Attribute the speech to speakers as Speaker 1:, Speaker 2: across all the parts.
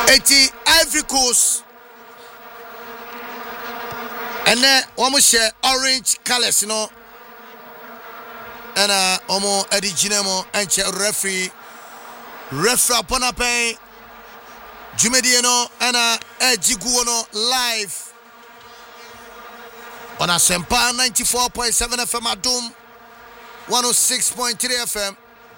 Speaker 1: 80 Ivory Coast. And then one share orange colors, you know. And omo Eddie Ginemo and referee upon a pay. Jumediano and Jiguano live on a Sempa 94.7 FM Adum 106.3 FM.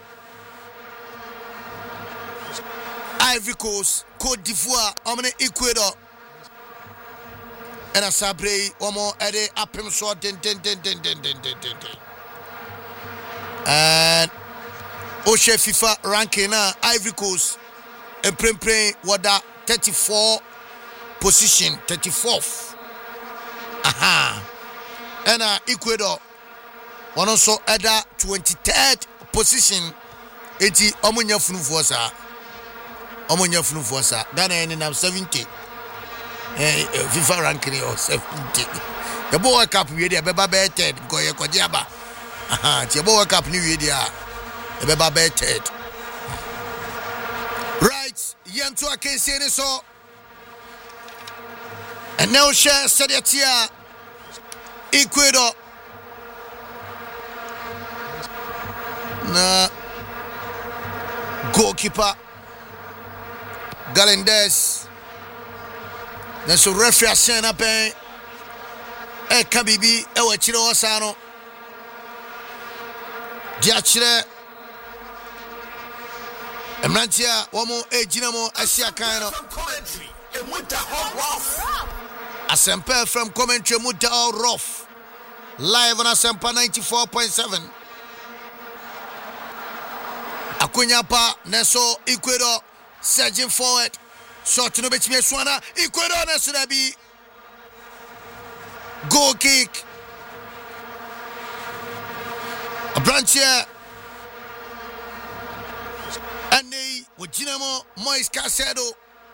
Speaker 1: Ivory Coast, Côte d'Ivoire, Omne Ecuador. And a Sabre, Omo Ede Apim so den. And Oshe FIFA ranking Ivory Coast and Prem Wada 34 position, 34th. Aha. And Ecuador one also at 23rd position. Eti Omunya Funufosa. Omunya Funufosa. Ghana in 70. FIFA ranking or 70. The boy cup we there beba better because you kojaba. Aha, the boy cup new year. Beba better. Right, Yanto Akensi so. And now share Sadiatia Ecuador. Na goalkeeper Galendes. Then so referee send up Kabibi Ewachiro Osano. Diachire Emrantia Womo Ejinamo Asia Kano Asempe from commentary Muta all rough. Live on Asempa 94.7. Akunyapa Neso Ecuador surging forward. Shot to no bitch me Swana Ecuador Nesunabi. Goal kick. A branch here. And they with Ginamo Moise Caicedo.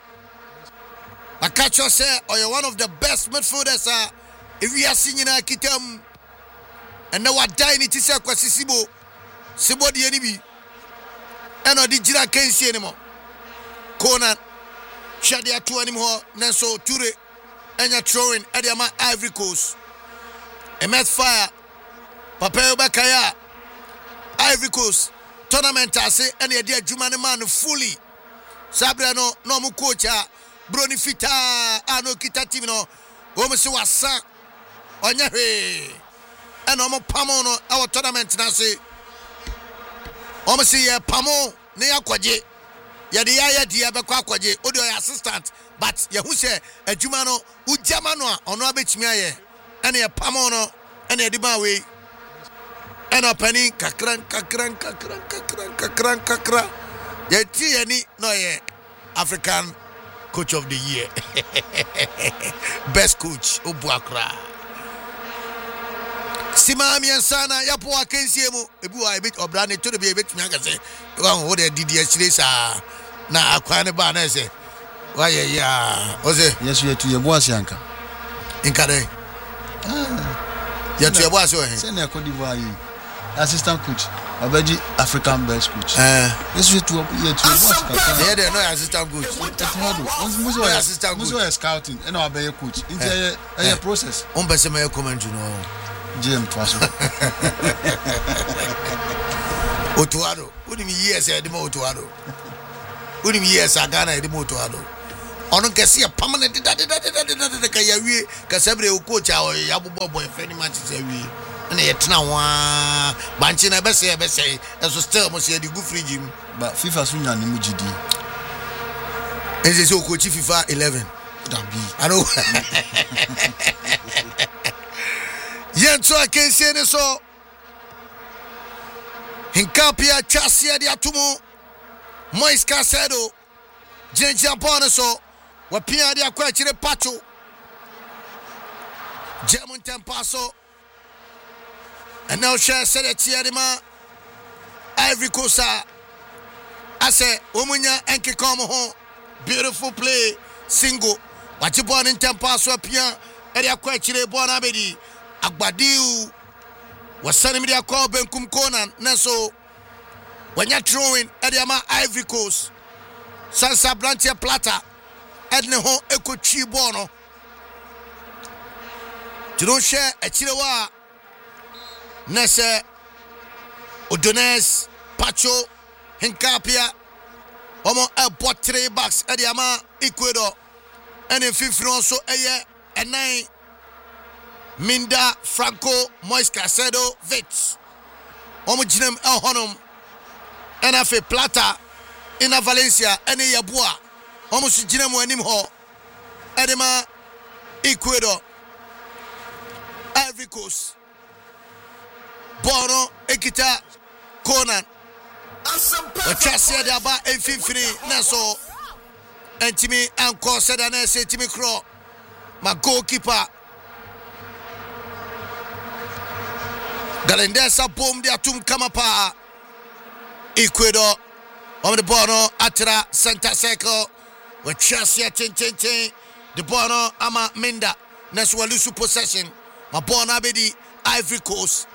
Speaker 1: I catch you say, or you're one of the best midfielders. If we are singing a kitam, and now what dying it is a Quasisibo, Sibo the enemy, and I did Jira can't see anymore. Conan, Shadia two anymore, Nenso Ture, and you're throwing Ediama Ivory Coast. A met fire, Papel Bakaya, Ivory Coast, tournament I say, any idea Jumani man fully. Sabrano, no mu coach. Broni fita ano kita team no wo se wasa onya hwe and omo pamo no our tournament na se omo se ye pamo ne yakwaje ye de ya de abekwa akwaje odi o assistant but ye hu se adwuma no ujama no a ono abetimi aye and ye pamo no and ye de ba we and opani kakran ye ti ani no ye African Coach of the year. Best coach Obuakra. Simami and Sana Yapo Akensi mu ebu a bit obrane to be a bit nyaka say one what they did yesterday na akwane ba na say why ya oze
Speaker 2: yes we to your boss yanka
Speaker 1: inkade ya to your boss o he
Speaker 2: send na Cote d'Ivoire assistant coach Abaji African best coach. Yes, we to boss.
Speaker 1: Yeah, they no assistant coach.
Speaker 2: Muso assistant coach. Muso scouting. And Abaye coach. It's a process.
Speaker 1: On peut se mettre comment tu know.
Speaker 2: GM Twaso.
Speaker 1: Otuado. Who do you years at the Motuado? Who do you years at Ghana at the Motuado? On can see a permanent Kayawi, Casabre coach our Yabu boy, if any match is a and yet now, Banchina Bessie, as was still Monsieur the good free gym.
Speaker 2: But FIFA soon and Mujidi.
Speaker 1: Is it so coach FIFA 11? I know. Yet so I can say this so. Hinkapia Chasia di Atumo Moise Caicedo Jenja Bonaso Wapia di Aquachire Pacho German Tempaso. And now share said it Tiadima Ivory Coast. I say Umunya Enke come home. Beautiful play. Single. What you born in Tempaso Pia Edia Quachire Bonabedi Agbadiu was sending me their call Benkum Conan Neso when you're throwing Ediama Ivory Coast Sansa Blantia Plata ɛdne ho ekotwi ball no tino hwɛ akyire na sɛ Odones Pacho Hinkapia omo ɛbɔ 3 bucks ɛde ama Ecuador ɛne fifiri nso ɛyɛ ɛnan Minda Franco Moise Caicedo Vich omo gyinam ɛhɔnom ɛna fe Plata Ina Valencia ɛne Yabua omo so gyinam anim hɔ ɛde ma Ecuador Ivory Coast Bono ekita Conan Ochase de aba emfimfini na so entimi anko seda na se timi kro ma goalkeeper Galendesa bom de atum kama pa Ecuador on the Bono atra center circle Ochase chen the Bono ama Minda na so lusu possession ma Bono abedi Ivory Coast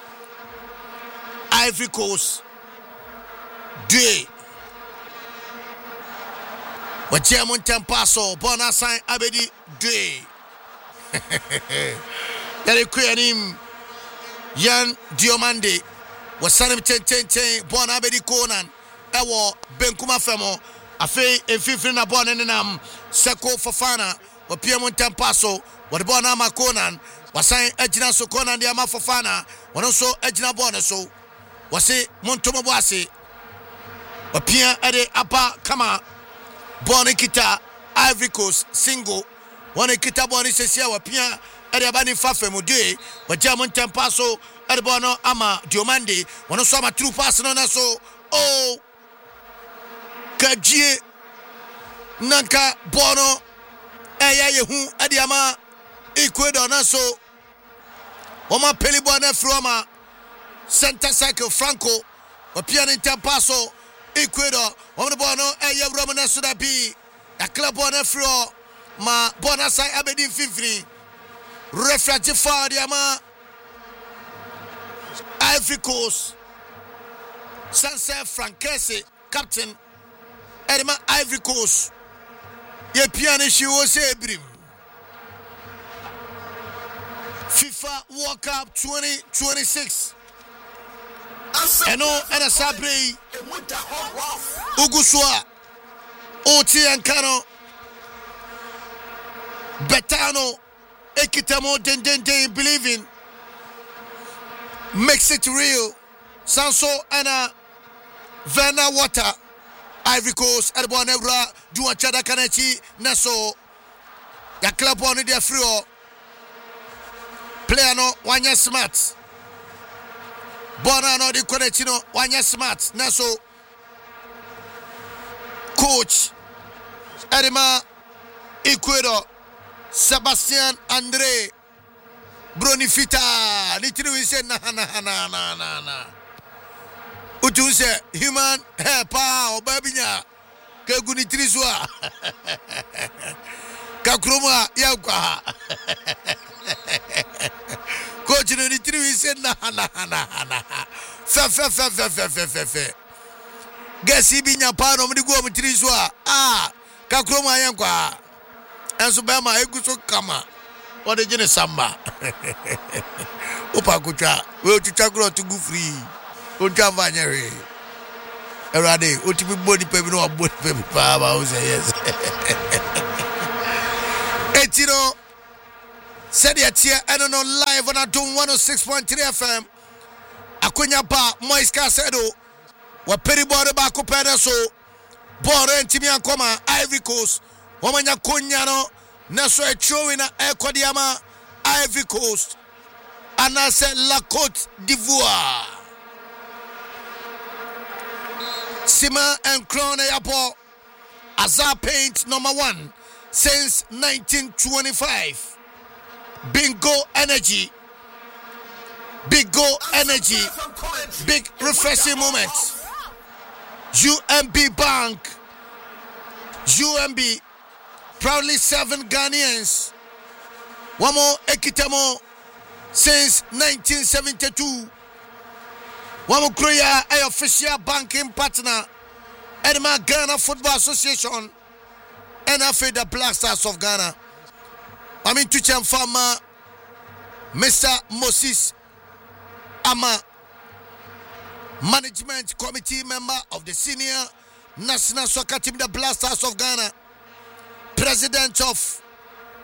Speaker 1: Due Wajamun Tempaso Bona sign Abedi Due Yari Kuyanim Yan Diomande Wasanim Ten Bona Abedi Conan Ewo Benkuma Femo Afe Enfifri na Bona Nenam Seko Fofana Wapiamun Tempaso Wadibona Ma Conan Wasain Ejina So Conan Diama Fofana Wanoso Ejina Bona so Wase Montomo Wase Wapia ade apa kama Boni kita Ivory Coast single Wane kita boni sesia wapia ade abani fafe mudwe Wajia Montempaso ade bono ama Diomande Wano so ama true pass no na so Oh Kajie Nanka bono Eya yehu ade ama Ecuador na so Wama peli bono froma Center circle Franco Wapia Montempaso Ecuador on the bono eya Romana Sudabi a club on a floor ma bonasai abedin fifri refractive for the ama Ivory Coast Sanse Francese captain Edema Ivory Coast ye piano she was ebrim FIFA World Cup 2026 Eno ena sabre Ugusua Oti Ankano Betano Ekitamo den believing makes it real Sanso ena Verna Water Ivory Coast Edbon Ebra Duan Chada Kanechi Naso Ya club on the free player no Wanya Smart Bona no di Konechino Wanya Smart Naso coach Edema Ecuador Sebastian Andre Bronifita Nitri we say na Utunse human hair pa obabinya Keguni trizwa Kakroma yakwa Coach no Nitri we say na Fe Gesi binya pa no mdi go mtrizwa Kakroma yakwa Enso bema eguso kama Ode jene samba Opa kucha we otuchagro to go free Oja vanyere Erade otibi body pebi no body pebi pa ba o say yes Etino said ya tia eno no live on Adom 106.3 FM Akonya ba Moise Caicedo wa peri body ba ko pere so ball entimi ankoma Ivory Coast wamanya konya no na so etro na ekodiama Ivory Coast anase La Côte d'Ivoire Sima and Crown Airport Azar Paint #1 since 1925 Bingo Energy Big Go Energy Big refreshing moments UMB Bank UMB proudly serving Ghanaians Wamo Ekitamo since 1972 Wamo Korea a official banking partner Edema Ghana Football Association and after the Black Stars of Ghana. I mean, to farmer Mr. Moses Ama, management committee member of the senior national soccer team, the Black Stars of Ghana, president of